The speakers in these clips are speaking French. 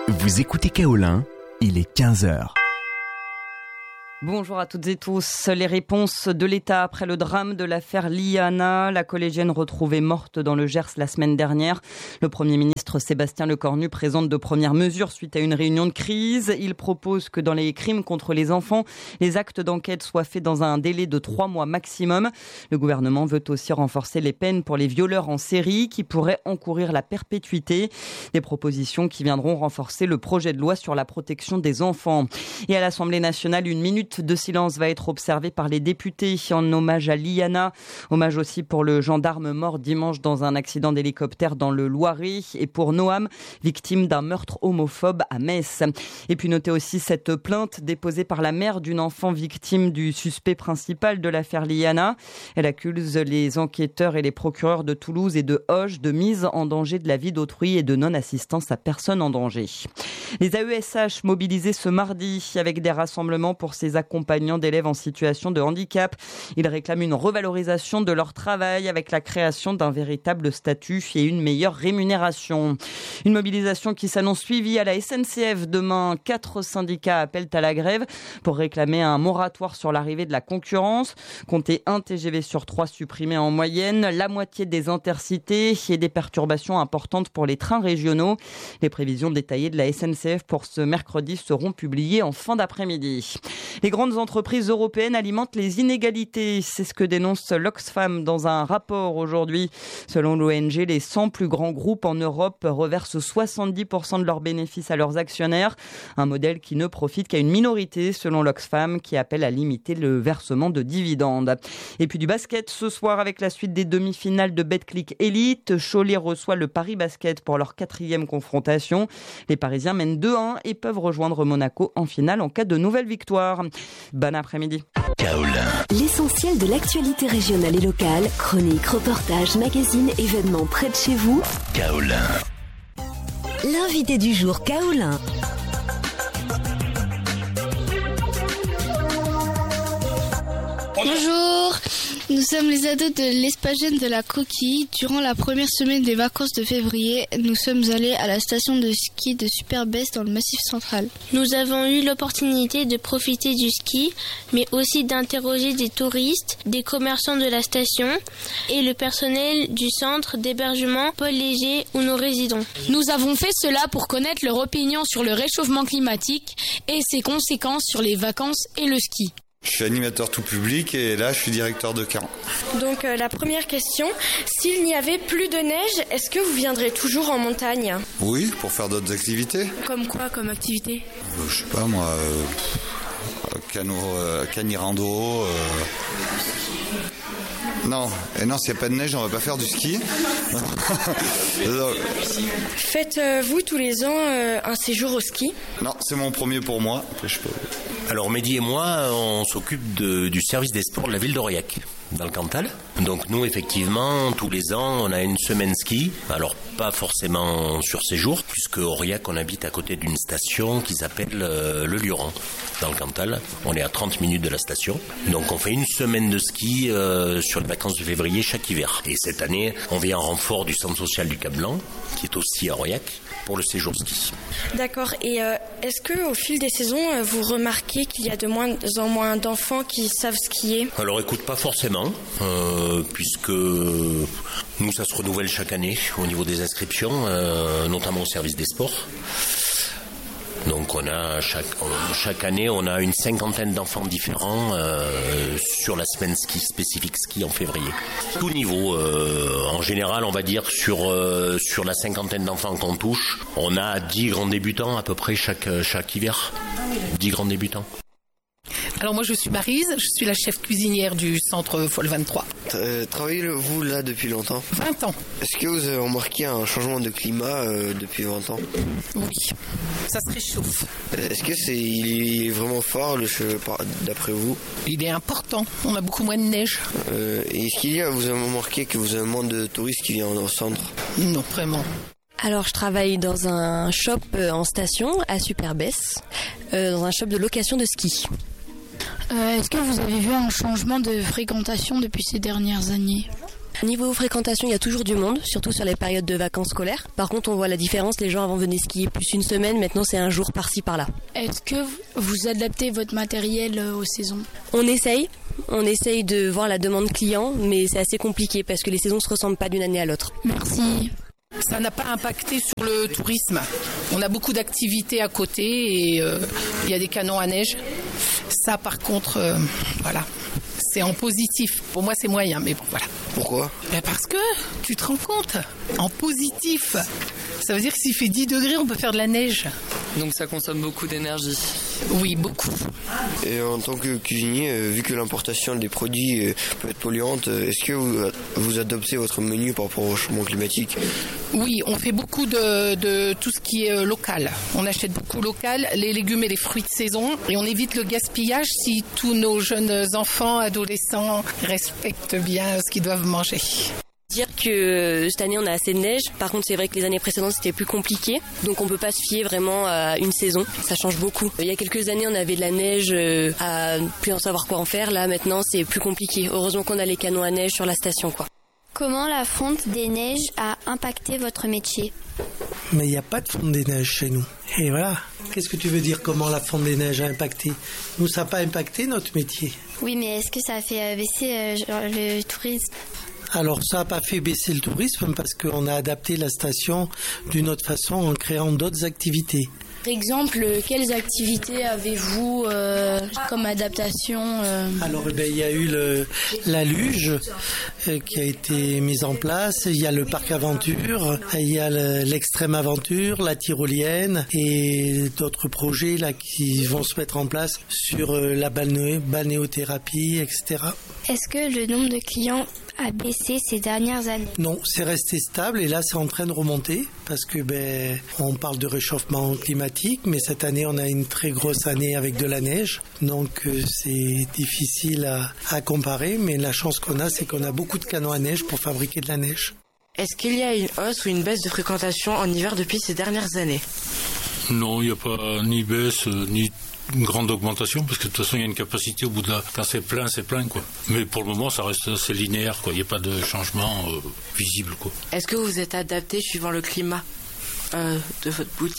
Vous écoutez Kaolin, il est 15h. Bonjour à toutes et tous. Les réponses de l'État après le drame de l'affaire Liana, la collégienne retrouvée morte dans le Gers la semaine dernière. Le Premier ministre Sébastien Lecornu présente de premières mesures suite à une réunion de crise. Il propose que dans les crimes contre les enfants, les actes d'enquête soient faits dans un délai de 3 mois maximum. Le gouvernement veut aussi renforcer les peines pour les violeurs en série qui pourraient encourir la perpétuité. Des propositions qui viendront renforcer le projet de loi sur la protection des enfants. Et à l'Assemblée nationale, une minute de silence va être observé par les députés en hommage à Liana. Hommage aussi pour le gendarme mort dimanche dans un accident d'hélicoptère dans le Loiret et pour Noam, victime d'un meurtre homophobe à Metz. Et puis notez aussi cette plainte déposée par la mère d'une enfant victime du suspect principal de l'affaire Liana. Elle accuse les enquêteurs et les procureurs de Toulouse et de Auch de mise en danger de la vie d'autrui et de non-assistance à personne en danger. Les AESH mobilisés ce mardi avec des rassemblements pour ces accompagnants d'élèves en situation de handicap. Ils réclament une revalorisation de leur travail avec la création d'un véritable statut et une meilleure rémunération. Une mobilisation qui s'annonce suivie à la SNCF. Demain, 4 syndicats appellent à la grève pour réclamer un moratoire sur l'arrivée de la concurrence. Comptez 1 TGV sur 3 supprimé en moyenne, la moitié des intercités et des perturbations importantes pour les trains régionaux. Les prévisions détaillées de la SNCF pour ce mercredi seront publiées en fin d'après-midi. Les grandes entreprises européennes alimentent les inégalités. C'est ce que dénonce l'Oxfam dans un rapport aujourd'hui. Selon l'ONG, les 100 plus grands groupes en Europe reversent 70% de leurs bénéfices à leurs actionnaires. Un modèle qui ne profite qu'à une minorité, selon l'Oxfam, qui appelle à limiter le versement de dividendes. Et puis du basket ce soir avec la suite des demi-finales de Betclic Elite. Cholet reçoit le Paris Basket pour leur 4e confrontation. Les Parisiens mènent 2-1 et peuvent rejoindre Monaco en finale en cas de nouvelle victoire. Bon après-midi. Kaolin. L'essentiel de l'actualité régionale et locale, chroniques, reportages, magazines, événements près de chez vous. Kaolin. L'invité du jour, Kaolin. Bonjour, nous sommes les ados de l'Espace Jeune de la Coquille. Durant la première semaine des vacances de février, nous sommes allés à la station de ski de Superbès dans le Massif Central. Nous avons eu l'opportunité de profiter du ski, mais aussi d'interroger des touristes, des commerçants de la station et le personnel du centre d'hébergement Paul Léger où nous résidons. Nous avons fait cela pour connaître leur opinion sur le réchauffement climatique et ses conséquences sur les vacances et le ski. Je suis animateur tout public et là je suis directeur de camp. Donc la première question, s'il n'y avait plus de neige, est-ce que vous viendrez toujours en montagne ? Oui, pour faire d'autres activités. Comme quoi comme activité ? Je sais pas moi, canirando. Non, s'il n'y a pas de neige, on va pas faire du ski. Faites-vous tous les ans un séjour au ski ? Non, c'est mon premier pour moi. Alors Mehdi et moi, on s'occupe du service des sports de la ville d'Aurillac, dans le Cantal. Donc nous, effectivement, tous les ans, on a une semaine ski. Alors pas forcément sur séjour, puisque Aurillac, on habite à côté d'une station qui s'appelle le Luron, dans le Cantal. On est à 30 minutes de la station. Donc on fait une semaine de ski sur les vacances de février chaque hiver. Et cette année, on vient en renfort du centre social du Cap-Blanc, qui est aussi à Aurillac, pour le séjour ski. D'accord. Et est-ce qu'au fil des saisons, vous remarquez qu'il y a de moins en moins d'enfants qui savent skier ? Alors écoute, pas forcément, puisque nous, ça se renouvelle chaque année au niveau des inscriptions, notamment au service des sports. Donc on a chaque année on a une 50aine d'enfants différents sur la semaine ski spécifique ski en février. Tout niveau, en général on va dire sur la 50aine d'enfants qu'on touche, on a 10 grands débutants à peu près chaque hiver. 10 grands débutants. Alors moi je suis Maryse, je suis la chef cuisinière du centre Folle 23. Travaillez-vous là depuis longtemps ? 20 ans. Est-ce que vous avez remarqué un changement de climat depuis 20 ans ? Oui, ça se réchauffe. Est-ce que il est vraiment fort d'après vous ? Il est important, on a beaucoup moins de neige. Est-ce qu'il y a, vous avez remarqué que vous avez moins de touristes qui viennent au centre ? Non, vraiment. Alors je travaille dans un shop en station à Superbès, dans un shop de location de ski. Est-ce que vous avez vu un changement de fréquentation depuis ces dernières années ? Niveau fréquentation, il y a toujours du monde, surtout sur les périodes de vacances scolaires. Par contre, on voit la différence. Les gens avant venaient skier plus une semaine, maintenant c'est un jour par-ci par-là. Est-ce que vous adaptez votre matériel aux saisons ? On essaye de voir la demande client, mais c'est assez compliqué parce que les saisons ne se ressemblent pas d'une année à l'autre. Merci. Ça n'a pas impacté sur le tourisme. On a beaucoup d'activités à côté et il y a des canons à neige. Ça, par contre, voilà, c'est en positif. Pour moi, c'est moyen, mais bon, voilà. Pourquoi ? Parce que, tu te rends compte, en positif, ça veut dire que s'il fait 10 degrés, on peut faire de la neige. Donc ça consomme beaucoup d'énergie. Oui, beaucoup. Et en tant que cuisinier, vu que l'importation des produits peut être polluante, est-ce que vous adoptez votre menu par rapport au changement climatique ? Oui, on fait beaucoup de tout ce qui est local. On achète beaucoup local, les légumes et les fruits de saison, et on évite le gaspillage si tous nos jeunes enfants, adolescents respectent bien ce qu'ils doivent manger. Dire que cette année on a assez de neige, par contre c'est vrai que les années précédentes c'était plus compliqué, donc on peut pas se fier vraiment à une saison, ça change beaucoup. Il y a quelques années on avait de la neige à plus en savoir quoi en faire, là maintenant c'est plus compliqué. Heureusement qu'on a les canons à neige sur la station quoi. Comment la fonte des neiges a impacté votre métier ? Mais il n'y a pas de fonte des neiges chez nous. Et voilà, qu'est-ce que tu veux dire comment la fonte des neiges a impacté ? Nous ça n'a pas impacté notre métier. Oui, mais est-ce que ça a fait baisser le tourisme ? Alors ça n'a pas fait baisser le tourisme parce qu'on a adapté la station d'une autre façon en créant d'autres activités. Par exemple, quelles activités avez-vous comme adaptation Alors il y a eu la luge qui a été mise en place, il y a le parc aventure, il y a l'extrême aventure, la tyrolienne et d'autres projets là qui vont se mettre en place sur la balnéothérapie, etc. Est-ce que le nombre de clients a baissé ces dernières années ? Non, c'est resté stable et là c'est en train de remonter parce que on parle de réchauffement climatique, mais cette année on a une très grosse année avec de la neige, donc c'est difficile à comparer, mais la chance qu'on a c'est qu'on a beaucoup de canons à neige pour fabriquer de la neige. Est-ce qu'il y a une hausse ou une baisse de fréquentation en hiver depuis ces dernières années ? Non, il n'y a pas ni baisse ni une grande augmentation parce que de toute façon il y a une capacité au bout de quand c'est plein quoi. Mais pour le moment ça reste assez linéaire quoi. Il n'y a pas de changement visible quoi. Est-ce que vous êtes adapté suivant le climat de votre boutique ?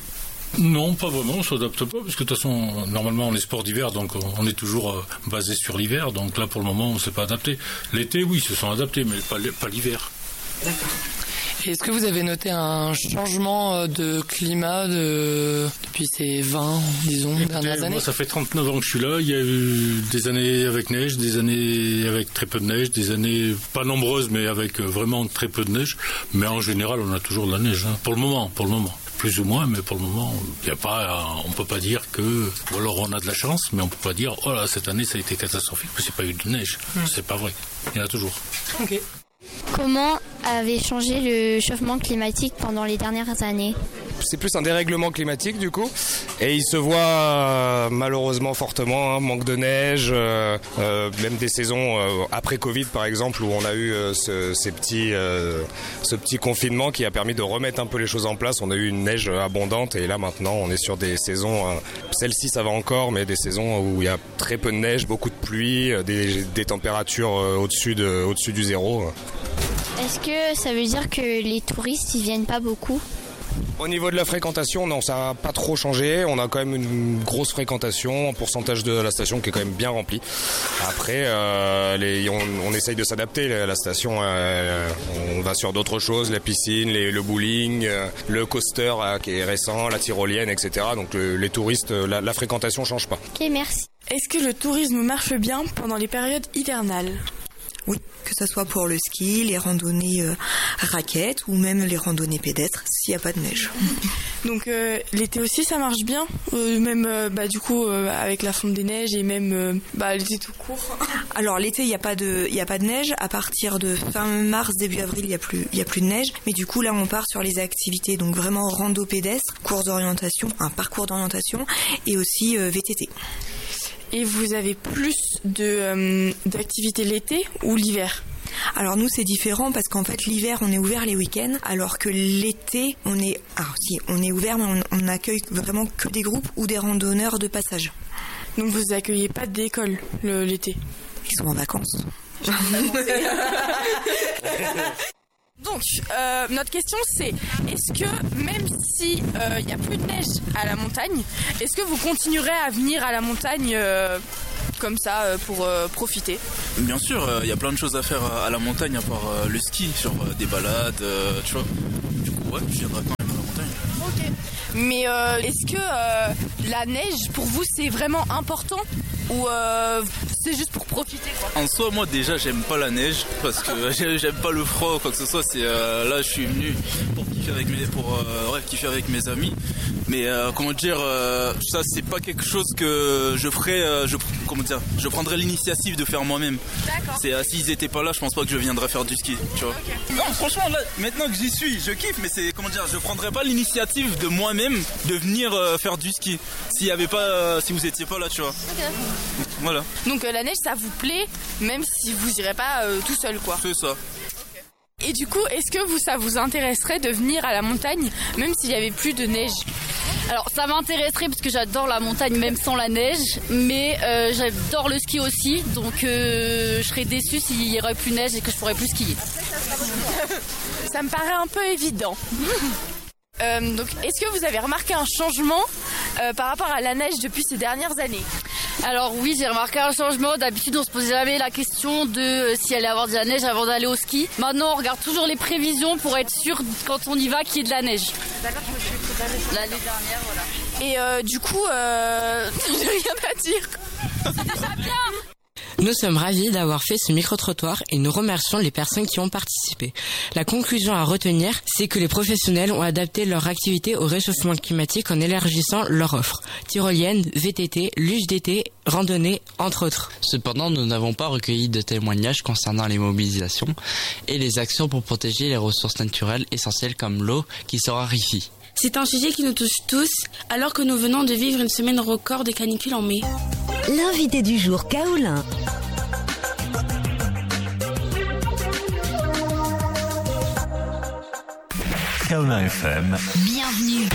Non, pas vraiment, on s'adapte pas parce que de toute façon normalement on est sport d'hiver donc on est toujours basé sur l'hiver, donc là pour le moment on s'est pas adapté. L'été oui, ils se sont adaptés mais pas l'hiver. D'accord. Est-ce que vous avez noté un changement de climat depuis ces 20, disons, dernières années ? Moi, ça fait 39 ans que je suis là. Il y a eu des années avec neige, des années avec très peu de neige, des années pas nombreuses, mais avec vraiment très peu de neige. Mais en général, on a toujours de la neige. Hein. Pour le moment. Plus ou moins, mais pour le moment, on peut pas dire que... Ou alors on a de la chance, mais on peut pas dire « Oh là, cette année, ça a été catastrophique, parce qu'il n'y a pas eu de neige. » C'est pas vrai. Il y en a toujours. Ok. Comment avait changé le changement climatique pendant les dernières années ? C'est plus un dérèglement climatique du coup, et il se voit malheureusement fortement, manque de neige, même des saisons après Covid par exemple où on a eu ce petit confinement qui a permis de remettre un peu les choses en place. On a eu une neige abondante et là maintenant on est sur des saisons, celle-ci ça va encore, mais des saisons où il y a très peu de neige, beaucoup de pluie, des températures au-dessus du zéro. Est-ce que ça veut dire que les touristes ils viennent pas beaucoup ? Au niveau de la fréquentation, non, ça n'a pas trop changé. On a quand même une grosse fréquentation, un pourcentage de la station qui est quand même bien rempli. Après, on essaye de s'adapter. La station, on va sur d'autres choses, la piscine, le bowling, le coaster qui est récent, la tyrolienne, etc. Donc les touristes, la fréquentation ne change pas. Ok, merci. Est-ce que le tourisme marche bien pendant les périodes hivernales ? Oui, que ce soit pour le ski, les randonnées raquettes ou même les randonnées pédestres s'il n'y a pas de neige. Donc l'été aussi ça marche bien, même du coup avec la fonte des neiges et même l'été tout court. Alors l'été il n'y a pas de neige, à partir de fin mars début avril il y a plus de neige, mais du coup là on part sur les activités donc vraiment rando pédestre, course d'orientation, un parcours d'orientation et aussi VTT. Et vous avez plus d'activités l'été ou l'hiver ? Alors nous c'est différent parce qu'en fait l'hiver on est ouvert les week-ends alors que l'été on est ouvert mais on n'accueille vraiment que des groupes ou des randonneurs de passage. Donc vous accueillez pas d'école l'été ? Ils sont en vacances. Donc, notre question c'est, est-ce que même si il n'y a plus de neige à la montagne, est-ce que vous continuerez à venir à la montagne comme ça pour profiter? Bien sûr, il y a plein de choses à faire à la montagne à part le ski, sur des balades, tu vois. Du coup, ouais, je viendrai quand même à la montagne. Ok. Mais est-ce que la neige pour vous c'est vraiment important ou c'est juste pour profiter quoi? En soi, moi déjà j'aime pas la neige parce que j'aime pas le froid ou quoi que ce soit. C'est là je suis venu pour kiffer avec mes amis. Mais comment dire, ça c'est pas quelque chose que je ferais. Je prendrais l'initiative de faire moi-même. D'accord. C'est s'ils étaient pas là, je pense pas que je viendrais faire du ski. Tu vois. Okay. Non, franchement là, maintenant que j'y suis, je kiffe. Mais c'est je prendrais pas l'initiative de moi-même de venir faire du ski. S'il y avait pas, si vous étiez pas là, tu vois. Okay. Voilà. Donc la neige ça vous plaît même si vous irez pas tout seul quoi. C'est ça. Et du coup, est-ce que ça vous intéresserait de venir à la montagne même s'il y avait plus de neige? Alors ça m'intéresserait parce que j'adore la montagne même sans la neige, mais j'adore le ski aussi, donc je serais déçue s'il y aurait plus de neige et que je pourrais plus skier. Ça me paraît un peu évident. Donc est-ce que vous avez remarqué un changement par rapport à la neige depuis ces dernières années? Alors oui, j'ai remarqué un changement. D'habitude, on se posait jamais la question de si allait avoir de la neige avant d'aller au ski. Maintenant, on regarde toujours les prévisions pour être sûr quand on y va qu'il y ait de la neige. D'accord, je me suis préparée l'année dernière, voilà. Et du coup, j'ai rien à dire. C'est déjà bien. Nous sommes ravis d'avoir fait ce micro-trottoir et nous remercions les personnes qui ont participé. La conclusion à retenir, c'est que les professionnels ont adapté leur activité au réchauffement climatique en élargissant leur offre. Tyrolienne, VTT, luge d'été, randonnée, entre autres. Cependant, nous n'avons pas recueilli de témoignages concernant les mobilisations et les actions pour protéger les ressources naturelles essentielles comme l'eau qui se raréfie. C'est un sujet qui nous touche tous, alors que nous venons de vivre une semaine record de canicule en mai. L'invité du jour, Kaolin. Kaolin FM. Bienvenue.